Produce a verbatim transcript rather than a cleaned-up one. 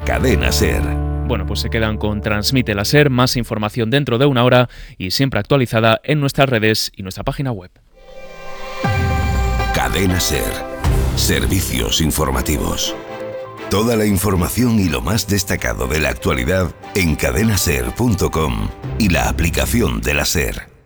Cadena SER. Bueno, pues se quedan con Transmite la SER, más información dentro de una hora y siempre actualizada en nuestras redes y nuestra página web. Cadena SER. Servicios informativos. Toda la información y lo más destacado de la actualidad en cadena ser punto com y la aplicación de la SER.